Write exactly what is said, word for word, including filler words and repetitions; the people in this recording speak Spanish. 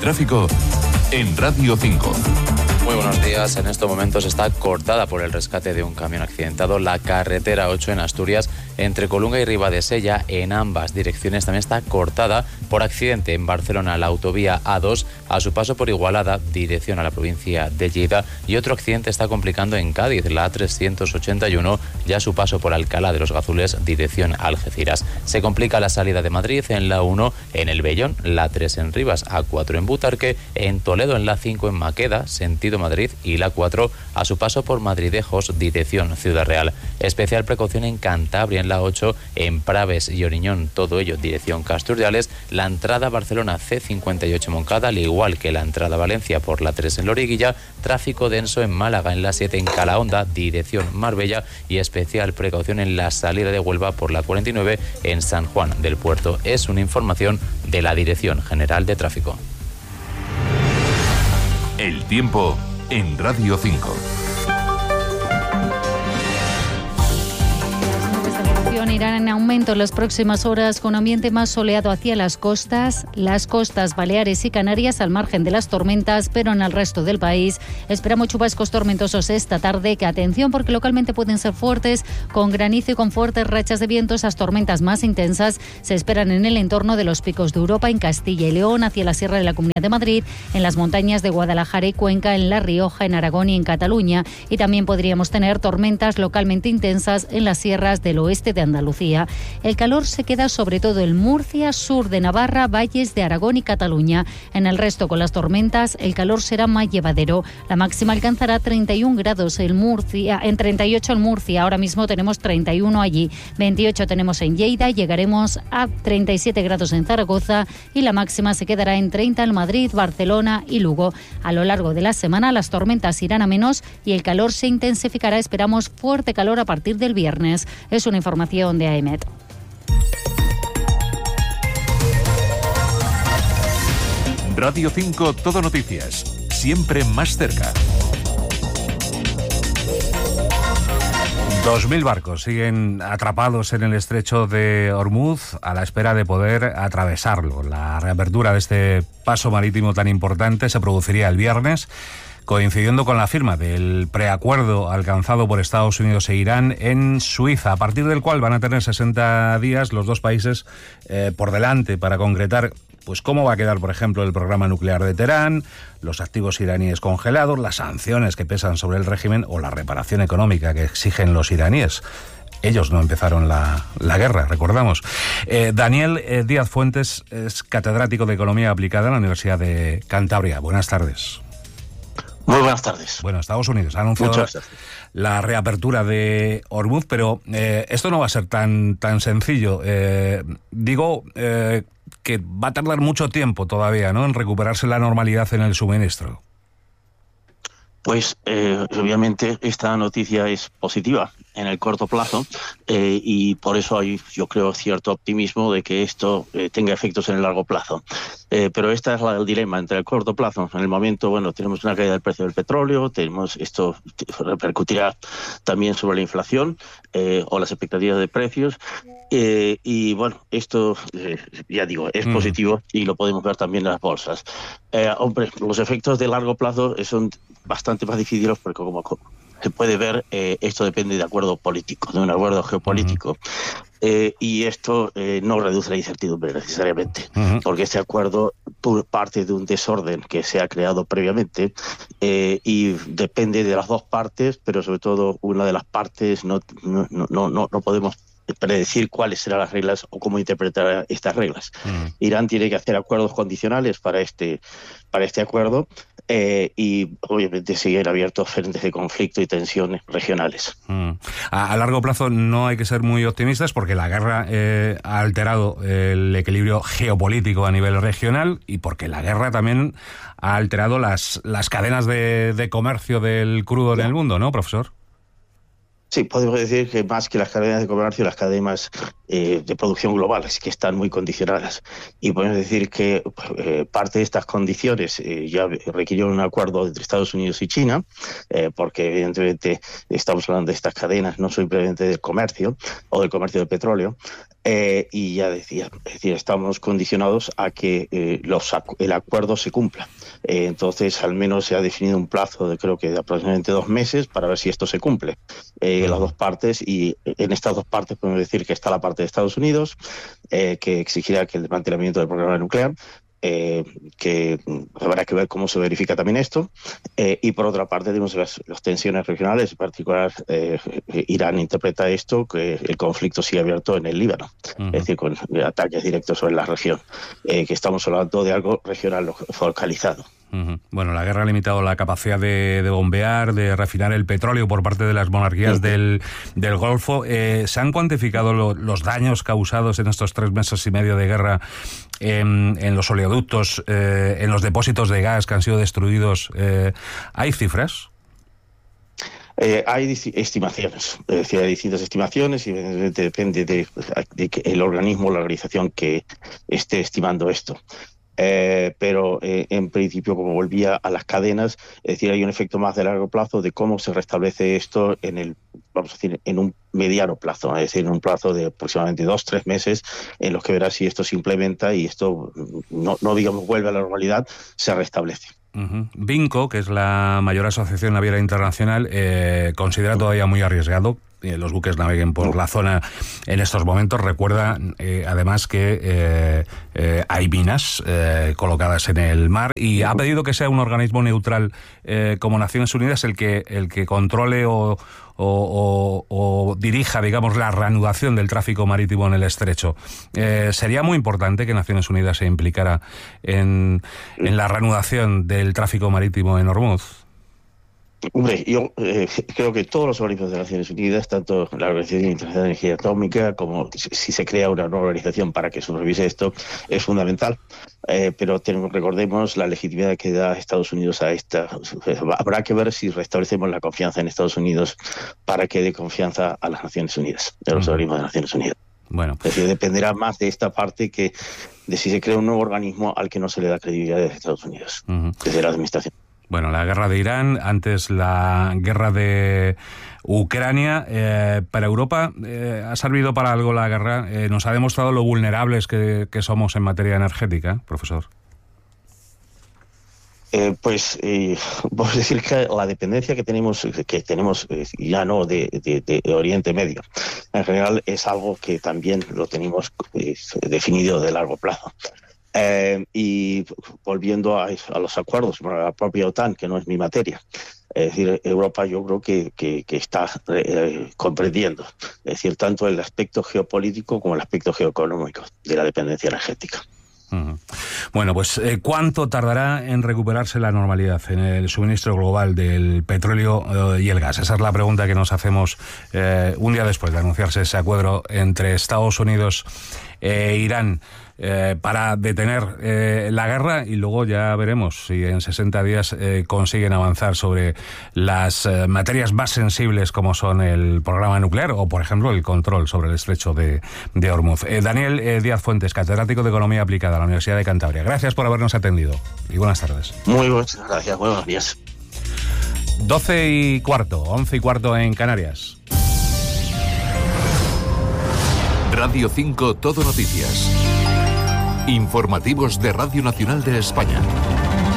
tráfico en Radio cinco. Muy buenos días. En estos momentos está cortada por el rescate de un camión accidentado la carretera ocho en Asturias, entre Colunga y Ribadesella, en ambas direcciones. También está cortada por accidente en Barcelona la autovía A dos a su paso por Igualada, dirección a la provincia de Lleida, y otro accidente está complicando en Cádiz, la A trescientos ochenta y uno, ya a su paso por Alcalá de los Gazules, dirección a Algeciras. Se complica la salida de Madrid en la uno en El Vellón, la tres en Rivas, A cuatro en Butarque, en Toledo en la cinco en Maqueda, sentido Madrid, y la cuatro a su paso por Madridejos, dirección Ciudad Real. Especial precaución en Cantabria en la ocho, en Praves y Oriñón, todo ello dirección Casturdiales, la entrada Barcelona C cincuenta y ocho Moncada, al igual que la entrada Valencia por la tres en Loriguilla, tráfico denso en Málaga en la siete en Calahonda, dirección Marbella, y especial precaución en la salida de Huelva por la cuarenta y nueve en San Juan del Puerto. Es una información de la Dirección General de Tráfico. El tiempo en Radio cinco. Irán en aumento en las próximas horas, con ambiente más soleado hacia las costas, las costas Baleares y Canarias al margen de las tormentas, pero en el resto del país esperamos chubascos tormentosos esta tarde, que atención porque localmente pueden ser fuertes, con granizo y con fuertes rachas de viento. Esas tormentas más intensas se esperan en el entorno de los picos de Europa, en Castilla y León, hacia la Sierra de la Comunidad de Madrid, en las montañas de Guadalajara y Cuenca, en La Rioja, en Aragón y en Cataluña, y también podríamos tener tormentas localmente intensas en las sierras del oeste de Andalucía. El calor se queda sobre todo en Murcia, sur de Navarra, valles de Aragón y Cataluña. En el resto, con las tormentas, el calor será más llevadero. La máxima alcanzará treinta y un grados en Murcia, en treinta y ocho en Murcia. Ahora mismo tenemos treinta y uno allí. veintiocho tenemos en Lleida, llegaremos a treinta y siete grados en Zaragoza, y la máxima se quedará en treinta en Madrid, Barcelona y Lugo. A lo largo de la semana las tormentas irán a menos y el calor se intensificará. Esperamos fuerte calor a partir del viernes. Es una información de A E M E T. Radio cinco Todo Noticias, siempre más cerca. Dos mil barcos siguen atrapados en el estrecho de Ormuz a la espera de poder atravesarlo. La reapertura de este paso marítimo tan importante se produciría el viernes, coincidiendo con la firma del preacuerdo alcanzado por Estados Unidos e Irán en Suiza, a partir del cual van a tener sesenta días los dos países eh, por delante para concretar pues cómo va a quedar, por ejemplo, el programa nuclear de Teherán, los activos iraníes congelados, las sanciones que pesan sobre el régimen o la reparación económica que exigen los iraníes. Ellos no empezaron la, la guerra, recordamos. Eh, Daniel eh, Díaz Fuentes es catedrático de Economía Aplicada en la Universidad de Cantabria. Buenas tardes. Muy buenas tardes. Bueno, Estados Unidos ha anunciado la reapertura de Ormuz, pero eh, esto no va a ser tan, tan sencillo. Eh, digo eh, que va a tardar mucho tiempo todavía, ¿no?, en recuperarse la normalidad en el suministro. Pues eh, obviamente esta noticia es positiva en el corto plazo eh, y por eso hay, yo creo, cierto optimismo de que esto eh, tenga efectos en el largo plazo. Eh, pero este es la, el dilema entre el corto plazo. En el momento, bueno, tenemos una caída del precio del petróleo, tenemos esto repercutirá también sobre la inflación eh, o las expectativas de precios eh, y bueno, esto eh, ya digo, es mm. positivo y lo podemos ver también en las bolsas. Eh, hombre, los efectos de largo plazo son bastante más difíciles porque como se puede ver, eh, esto depende de acuerdo político, de un acuerdo geopolítico. Uh-huh. Eh, y esto eh, no reduce la incertidumbre necesariamente, uh-huh. porque este acuerdo parte de un desorden que se ha creado previamente eh, y depende de las dos partes, pero sobre todo una de las partes no, no, no, no, no podemos predecir cuáles serán las reglas o cómo interpretar estas reglas. Uh-huh. Irán tiene que hacer acuerdos condicionales para este, para este acuerdo eh, y obviamente seguir abiertos frentes de conflicto y tensiones regionales. Uh-huh. A, a largo plazo no hay que ser muy optimistas porque la guerra eh, ha alterado el equilibrio geopolítico a nivel regional y porque la guerra también ha alterado las, las cadenas de, de comercio del crudo en el mundo, ¿no, profesor? Sí, podemos decir que más que las cadenas de comercio, las cadenas eh, de producción global, que están muy condicionadas. Y podemos decir que eh, parte de estas condiciones eh, ya requirieron un acuerdo entre Estados Unidos y China, eh, porque evidentemente estamos hablando de estas cadenas, no simplemente del comercio o del comercio del petróleo. Eh, y ya decía, es decir, estamos condicionados a que eh, los, el acuerdo se cumpla. Eh, entonces, al menos se ha definido un plazo de creo que de aproximadamente dos meses para ver si esto se cumple. Eh, las dos partes, y en estas dos partes podemos decir que está la parte de Estados Unidos, eh, que exigirá que el desmantelamiento del programa nuclear, Eh, que habrá que ver cómo se verifica también esto, eh, y por otra parte tenemos las, las tensiones regionales, en particular eh, Irán interpreta esto, que el conflicto sigue abierto en el Líbano, uh-huh. es decir, con ataques directos sobre la región, eh, que estamos hablando de algo regional focalizado. Uh-huh. Bueno, la guerra ha limitado la capacidad de, de bombear, de refinar el petróleo por parte de las monarquías uh-huh. del, del Golfo. Eh, ¿Se han cuantificado lo, los daños causados en estos tres meses y medio de guerra en, en los oleoductos, eh, en los depósitos de gas que han sido destruidos? Eh, ¿Hay cifras? Eh, hay estimaciones, es decir, hay distintas estimaciones y depende de, de, de el organismo o la organización que esté estimando esto. Eh, pero eh, en principio, como volvía a las cadenas, es decir, hay un efecto más de largo plazo de cómo se restablece esto en el, vamos a decir, en un mediano plazo, es decir, en un plazo de aproximadamente dos, tres meses, en los que verá si esto se implementa y esto no, no digamos vuelve a la normalidad, se restablece. Uh-huh. Vinco, que es la mayor asociación naviera internacional, eh, considera todavía muy arriesgado que los buques naveguen por la zona en estos momentos. Recuerda eh, además que eh, eh, hay minas eh, colocadas en el mar y ha pedido que sea un organismo neutral eh, como Naciones Unidas el que el que controle o, o, o, o dirija, digamos, la reanudación del tráfico marítimo en el estrecho. Eh, sería muy importante que Naciones Unidas se implicara en, en la reanudación del tráfico marítimo en Hormuz. Hombre, yo eh, creo que todos los organismos de Naciones Unidas, tanto la Organización Internacional de Energía Atómica como si se crea una nueva organización para que supervise esto, es fundamental. Eh, pero tenemos, recordemos la legitimidad que da Estados Unidos a esta. Habrá que ver si restablecemos la confianza en Estados Unidos para que dé confianza a las Naciones Unidas, a los organismos de Naciones Unidas. Bueno. Es decir, dependerá más de esta parte que de si se crea un nuevo organismo al que no se le da credibilidad desde Estados Unidos, uh-huh. desde la administración. Bueno, la guerra de Irán, antes la guerra de Ucrania. Eh, para Europa, eh, ¿ha servido para algo la guerra? Eh, ¿Nos ha demostrado lo vulnerables que, que somos en materia energética, profesor? Eh, pues, eh, vamos a decir que la dependencia que tenemos, que tenemos eh, ya no de, de, de Oriente Medio, en general es algo que también lo tenemos eh, definido de largo plazo. Eh, y volviendo a, a los acuerdos, a la propia OTAN, que no es mi materia, es decir, Europa yo creo que, que, que está eh, comprendiendo, es decir, tanto el aspecto geopolítico como el aspecto geoeconómico de la dependencia energética. Uh-huh. Bueno, pues eh, ¿cuánto tardará en recuperarse la normalidad en el suministro global del petróleo eh, y el gas? Esa es la pregunta que nos hacemos eh, un día después de anunciarse ese acuerdo entre Estados Unidos e Irán eh, para detener eh, la guerra, y luego ya veremos si en sesenta días eh, consiguen avanzar sobre las eh, materias más sensibles como son el programa nuclear o, por ejemplo, el control sobre el estrecho de, de Hormuz. Eh, Daniel eh, Díaz Fuentes, catedrático de Economía Aplicada a la Universidad de Cantabria. Gracias por habernos atendido y buenas tardes. Muy buenas gracias, buenos días. doce y cuarto, once y cuarto en Canarias. Radio cinco Todo Noticias. Informativos de Radio Nacional de España.